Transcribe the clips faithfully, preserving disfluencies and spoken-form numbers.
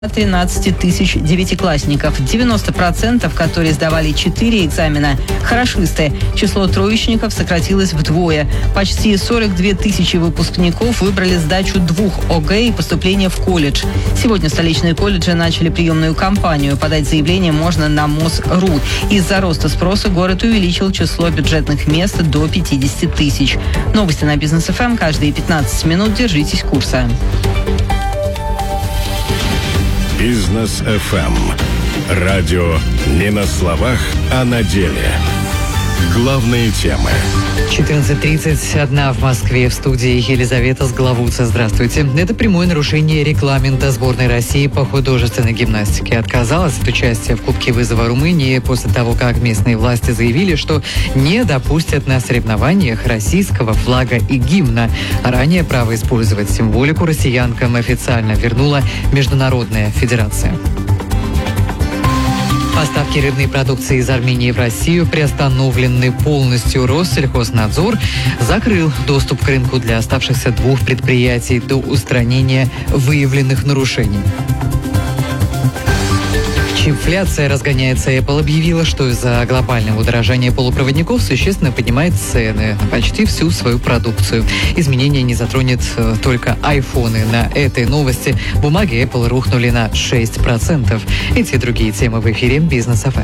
тринадцать тысяч девятиклассников, девяносто процентов, которые сдавали четыре экзамена, хорошисты. Число троечников сократилось вдвое. Почти сорок две тысячи выпускников выбрали сдачу двух ОГЭ и поступление в колледж. Сегодня столичные колледжи начали приемную кампанию. Подать заявление можно на МОЗ.ру. Из-за роста спроса город увеличил число бюджетных мест до пятидесяти тысяч. Новости на Бизнес эф эм каждые пятнадцать минут. Держитесь курса. Бизнес эф эм. Радио не на словах, а на деле. Главные темы. четырнадцать тридцать, одна в Москве. В студии Елизавета Сглавуца. Здравствуйте. Это прямое нарушение регламента сборной России по художественной гимнастике. Отказалась от участия в Кубке вызова Румынии после того, как местные власти заявили, что не допустят на соревнованиях российского флага и гимна. А ранее право использовать символику россиянкам официально вернула Международная федерация. Поставки рыбной продукции из Армении в Россию приостановлены полностью. Россельхознадзор закрыл доступ к рынку для оставшихся двух предприятий до устранения выявленных нарушений. Инфляция разгоняется. Apple объявила, что из-за глобального удорожания полупроводников существенно поднимает цены на почти всю свою продукцию. Изменение не затронет только айфоны. На этой новости бумаги Apple рухнули на шесть процентов. Эти и другие темы в эфире Бизнес эф эм.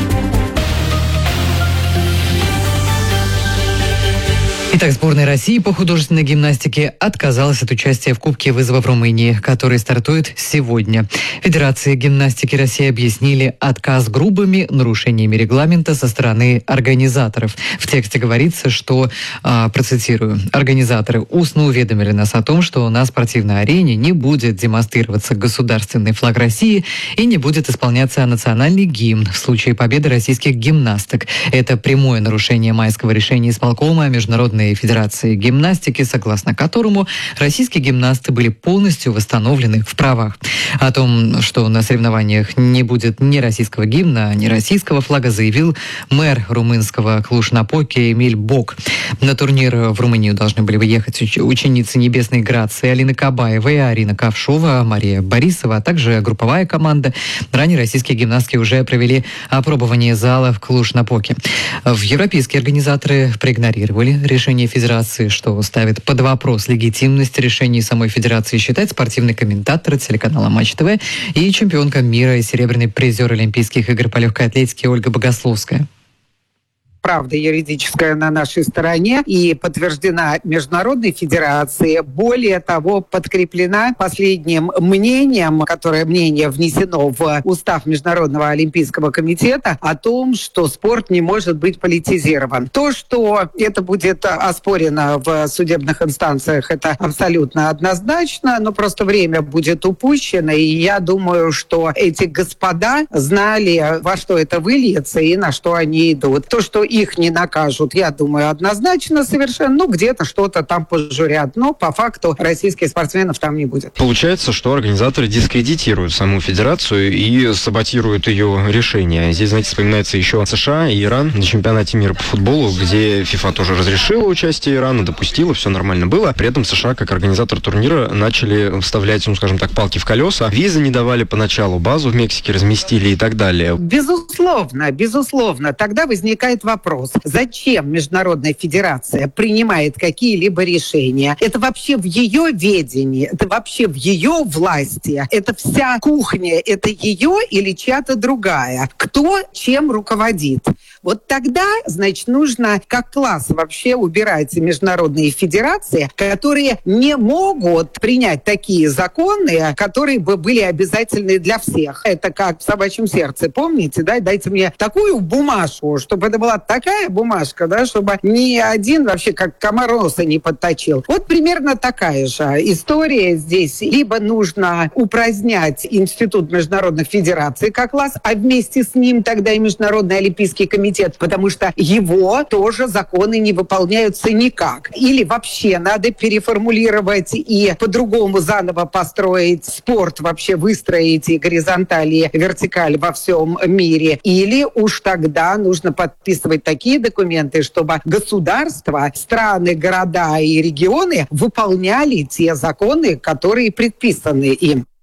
Итак, сборная России по художественной гимнастике отказалась от участия в Кубке вызова в Румынии, который стартует сегодня. Федерации гимнастики России объяснили отказ грубыми нарушениями регламента со стороны организаторов. В тексте говорится, что, э, процитирую, организаторы устно уведомили нас о том, что на спортивной арене не будет демонстрироваться государственный флаг России и не будет исполняться национальный гимн в случае победы российских гимнасток. Это прямое нарушение майского решения исполкома Международной Федерации гимнастики, согласно которому российские гимнасты были полностью восстановлены в правах. О том, что на соревнованиях не будет ни российского гимна, ни российского флага, заявил мэр румынского Клуж-Напоки Эмиль Бок. На турнир в Румынию должны были выехать ученицы Небесной Грации Алина Кабаева и Арина Ковшова, Мария Борисова, а также групповая команда. Ранее российские гимнастки уже провели опробование зала в Клуж-Напоке. В европейские организаторы проигнорировали решение Федерации, что ставит под вопрос легитимность решений самой Федерации, считает спортивный комментатор телеканала Матч ТВ и чемпионка мира и серебряный призер Олимпийских игр по легкой атлетике Ольга Богословская. Правда юридическая на нашей стороне и подтверждена Международной Федерацией. Более того, подкреплена последним мнением, которое мнение внесено в устав Международного Олимпийского комитета о том, что спорт не может быть политизирован. То, что это будет оспорено в судебных инстанциях, это абсолютно однозначно, но просто время будет упущено, и я думаю, что эти господа знали, во что это выльется и на что они идут. То, что их не накажут, я думаю, однозначно совершенно. Ну, где-то что-то там пожурят. Но по факту российских спортсменов там не будет. Получается, что организаторы дискредитируют саму федерацию и саботируют ее решение. Здесь, знаете, вспоминается еще США и Иран на чемпионате мира по футболу, где ФИФА тоже разрешила участие Ирана, допустила, все нормально было. При этом США, как организатор турнира, начали вставлять, ну, скажем так, палки в колеса. Визы не давали поначалу, базу в Мексике разместили и так далее. Безусловно, безусловно. Тогда возникает вопрос. Вопрос. Зачем Международная Федерация принимает какие-либо решения? Это вообще в ее ведении, это вообще в ее власти, это вся кухня, это ее или чья-то другая? Кто чем руководит? Вот тогда, значит, нужно как класс вообще убирать международные федерации, которые не могут принять такие законы, которые бы были обязательны для всех. Это как в «Собачьем сердце», помните, да? Дайте мне такую бумажку, чтобы это была такая бумажка, да, чтобы ни один вообще как комар носа не подточил. Вот примерно такая же история здесь. Либо нужно упразднять Институт международных федераций как класс, а вместе с ним тогда и Международный Олимпийский комитет, потому что его тоже законы не выполняются никак. Или вообще надо переформулировать и по-другому заново построить спорт, вообще выстроить и горизонталь, и вертикаль во всем мире. Или уж тогда нужно подписывать такие документы, чтобы государства, страны, города и регионы выполняли те законы, которые предписаны им.